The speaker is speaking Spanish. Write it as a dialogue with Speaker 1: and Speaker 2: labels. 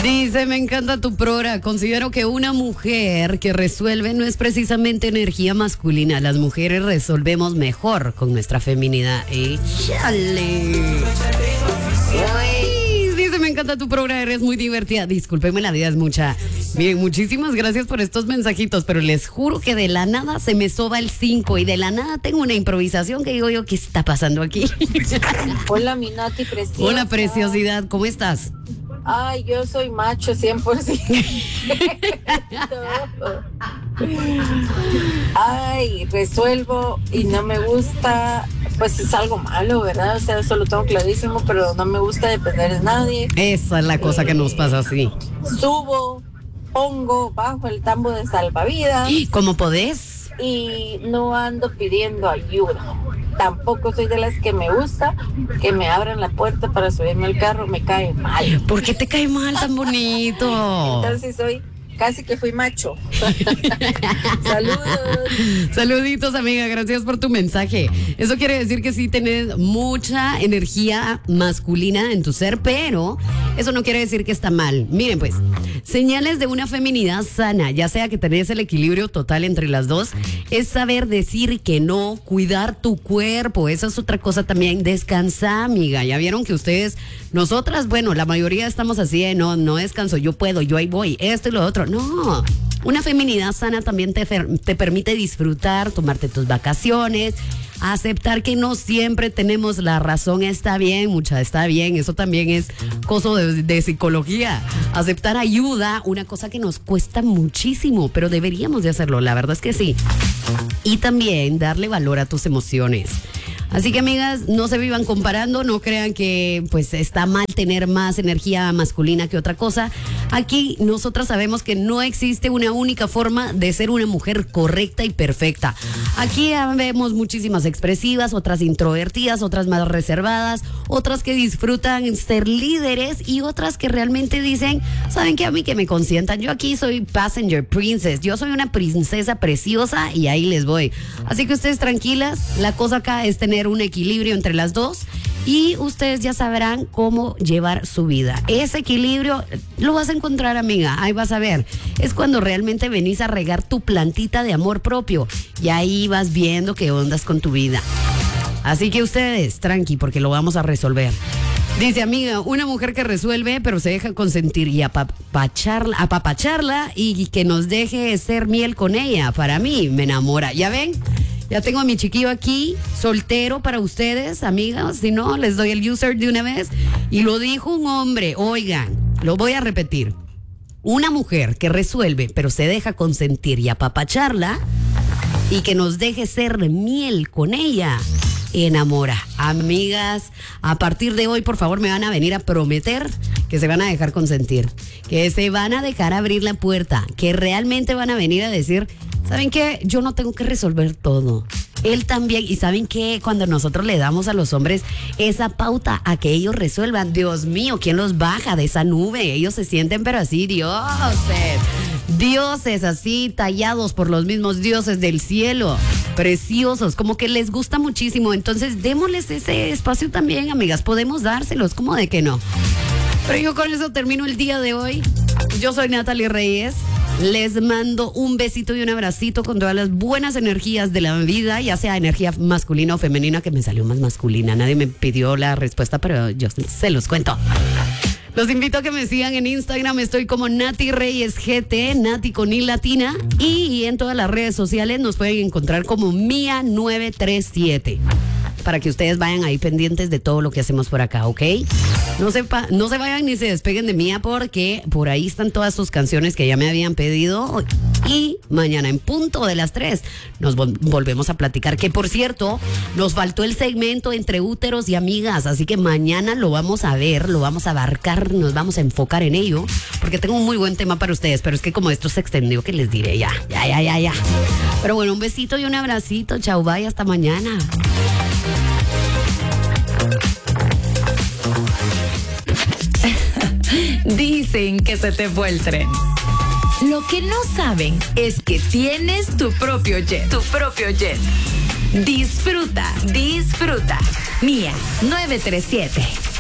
Speaker 1: Dice, me encanta tu programa. Considero que una mujer que resuelve no es precisamente energía masculina. Las mujeres resolvemos mejor con nuestra feminidad. ¡Échale! Uy, dice, me encanta tu programa, eres muy divertida. Discúlpeme, la vida es mucha. Miren, muchísimas gracias por estos mensajitos, pero les juro que de la nada se me soba el 5 y de la nada tengo una improvisación que digo yo, ¿qué está pasando aquí?
Speaker 2: Hola, mi Nati preciosa.
Speaker 1: Hola, preciosidad, ¿cómo estás?
Speaker 2: Ay, yo soy macho 100%. Ay, resuelvo y no me gusta, pues es algo malo, ¿verdad? O sea, eso lo tengo clarísimo, pero no me gusta depender de nadie.
Speaker 1: Esa es la cosa que nos pasa así.
Speaker 2: Subo, pongo, bajo el tambo de salvavidas.
Speaker 1: ¿Cómo podés?
Speaker 2: Y no ando pidiendo ayuda. Tampoco soy de las que me gusta que me abran la puerta para subirme al carro, me cae mal.
Speaker 1: ¿Por qué te cae mal tan bonito?
Speaker 2: Entonces casi que fui macho. Saludos.
Speaker 1: Saluditos, amiga, gracias por tu mensaje. Eso quiere decir que sí tenés mucha energía masculina en tu ser, pero eso no quiere decir que está mal. Miren pues, señales de una feminidad sana, ya sea que tenés el equilibrio total entre las dos, es saber decir que no, cuidar tu cuerpo. Esa es otra cosa también. Descansar, amiga. Ya vieron que ustedes, nosotras, bueno, la mayoría estamos así, no descanso, yo puedo, yo ahí voy, esto y lo otro. No, una feminidad sana también te permite disfrutar, tomarte tus vacaciones, aceptar que no siempre tenemos la razón. Está bien, mucha, está bien. Eso también es cosa de psicología. Aceptar ayuda, una cosa que nos cuesta muchísimo, pero deberíamos de hacerlo, la verdad es que sí. Y también darle valor a tus emociones. Así que, amigas, no se vivan comparando, no crean que pues está mal tener más energía masculina que otra cosa. Aquí nosotras sabemos que no existe una única forma de ser una mujer correcta y perfecta. Aquí vemos muchísimas expresivas, otras introvertidas, otras más reservadas, otras que disfrutan ser líderes y otras que realmente dicen, ¿saben qué? A mí que me consientan, yo aquí soy passenger princess, yo soy una princesa preciosa y ahí les voy. Así que ustedes tranquilas, la cosa acá es tener un equilibrio entre las dos y ustedes ya sabrán cómo llevar su vida. Ese equilibrio lo vas a encontrar, amiga, ahí vas a ver. Es cuando realmente venís a regar tu plantita de amor propio y ahí vas viendo qué ondas con tu vida. Así que ustedes, tranqui, porque lo vamos a resolver. Dice, amiga, una mujer que resuelve, pero se deja consentir y apapacharla y que nos deje ser miel con ella. Para mí, me enamora. ¿Ya ven? Ya tengo a mi chiquillo aquí, soltero para ustedes, amigas. Si no, les doy el user de una vez. Y lo dijo un hombre. Oigan, lo voy a repetir. Una mujer que resuelve, pero se deja consentir y apapacharla y que nos deje ser miel con ella, enamora. Amigas, a partir de hoy, por favor, me van a venir a prometer que se van a dejar consentir, que se van a dejar abrir la puerta, que realmente van a venir a decir, ¿saben qué? Yo no tengo que resolver todo. Él también. Y ¿saben qué? Cuando nosotros le damos a los hombres esa pauta a que ellos resuelvan, Dios mío, ¿quién los baja de esa nube? Ellos se sienten pero así, dioses así, tallados por los mismos dioses del cielo, preciosos, como que les gusta muchísimo. Entonces démosles ese espacio también, amigas, podemos dárselos, ¿cómo de que no? Pero yo con eso termino el día de hoy. Yo soy Natalie Reyes. Les mando un besito y un abracito con todas las buenas energías de la vida, ya sea energía masculina o femenina, que me salió más masculina. Nadie me pidió la respuesta, pero yo se los cuento. Los invito a que me sigan en Instagram, estoy como Nati Reyes GT, Nati con I latina, y en todas las redes sociales nos pueden encontrar como Mía937. Para que ustedes vayan ahí pendientes de todo lo que hacemos por acá, ¿ok? No se vayan ni se despeguen de Mía, porque por ahí están todas sus canciones que ya me habían pedido. Y mañana en punto de las 3 nos volvemos a platicar. Que por cierto, nos faltó el segmento entre úteros y amigas. Así que mañana lo vamos a ver, lo vamos a abarcar, nos vamos a enfocar en ello. Porque tengo un muy buen tema para ustedes. Pero es que como esto se extendió, que les diré ya. Pero bueno, un besito y un abracito. Chau, bye, hasta mañana.
Speaker 3: Dicen que se te fue el tren. Lo que no saben es que tienes tu propio jet. Tu propio jet. Disfruta. Mía 937.